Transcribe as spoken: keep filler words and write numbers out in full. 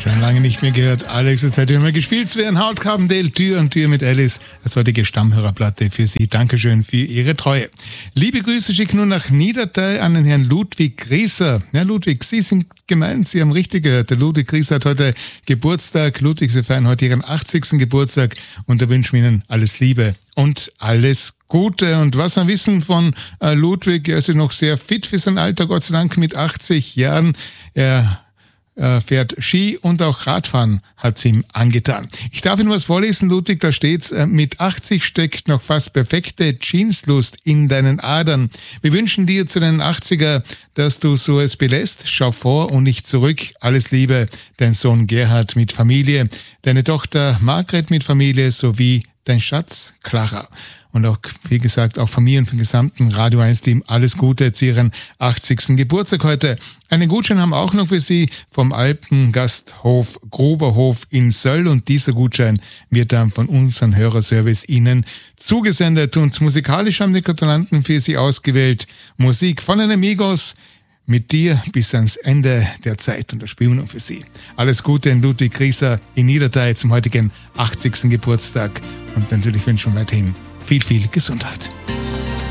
Schon lange nicht mehr gehört. Alex, jetzt hat immer gespielt. Es wäre ein Haut Carbondale, Tür und Tür mit Alice. Das heutige Stammhörerplatte für Sie. Dankeschön für Ihre Treue. Liebe Grüße schicken nun nach Niedertei an den Herrn Ludwig Grieser. Ja, Ludwig, Sie sind gemeint, Sie haben richtig gehört. Der Ludwig Grieser hat heute Geburtstag. Ludwig, Sie feiern heute Ihren achtzigsten Geburtstag und da wünschen wir Ihnen alles Liebe und alles Gute. Und was wir wissen von äh, Ludwig, er ist ja noch sehr fit für sein Alter, Gott sei Dank mit achtzig Jahren. Er äh, fährt Ski und auch Radfahren hat es ihm angetan. Ich darf Ihnen was vorlesen, Ludwig, da steht's, äh, mit achtzig steckt noch fast perfekte Jeanslust in deinen Adern. Wir wünschen dir zu deinen achtziger, dass du so es belässt. Schau vor und nicht zurück. Alles Liebe, dein Sohn Gerhard mit Familie, deine Tochter Margret mit Familie sowie dein Schatz Clara. Und auch, wie gesagt, auch Familien vom gesamten Radio eins Team alles Gute zu Ihren achtzigsten Geburtstag heute. Einen Gutschein haben wir auch noch für Sie vom Alpengasthof Gruberhof in Söll. Und dieser Gutschein wird dann von unserem Hörerservice Ihnen zugesendet. Und musikalisch haben die Gratulanten für Sie ausgewählt. Musik von den Amigos. Mit dir bis ans Ende der Zeit und das spielen wir noch für Sie. Alles Gute in Ludwig Grieser in Niedertei zum heutigen achtzigsten Geburtstag und natürlich wünschen wir weiterhin viel, viel Gesundheit.